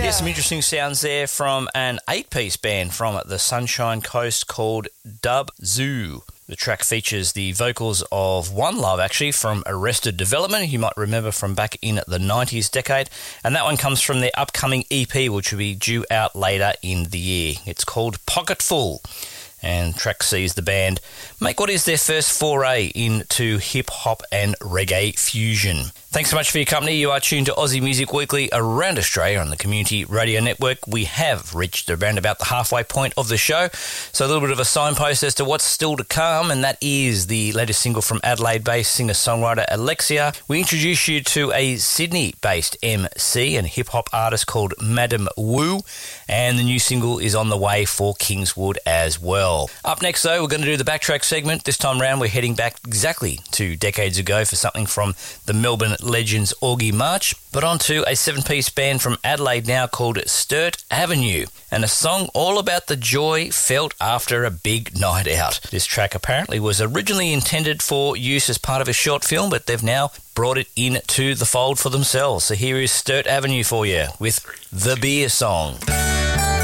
Yeah, some interesting sounds there from an 8-piece band from the Sunshine Coast called Dub Zoo. The track features the vocals of One Love, actually, from Arrested Development, you might remember from back in the 90s decade. And that one comes from their upcoming EP, which will be due out later in the year. It's called Pocketful. And track sees the band make what is their first foray into hip-hop and reggae fusion. Thanks so much for your company. You are tuned to Aussie Music Weekly around Australia on the Community Radio Network. We have reached around about the halfway point of the show, so a little bit of a signpost as to what's still to come, and that is the latest single from Adelaide-based singer-songwriter Alexia. We introduce you to a Sydney-based MC and hip-hop artist called Madam Wu, and the new single is on the way for Kingswood as well. Up next, though, we're going to do the Backtrack segment. This time round, we're heading back exactly 2 decades ago for something from the Melbourne Legends Augie March, but onto a 7-piece band from Adelaide now called Sturt Avenue, and a song all about the joy felt after a big night out. This track apparently was originally intended for use as part of a short film, but they've now brought it into the fold for themselves. So here is Sturt Avenue for you with The Beer Song.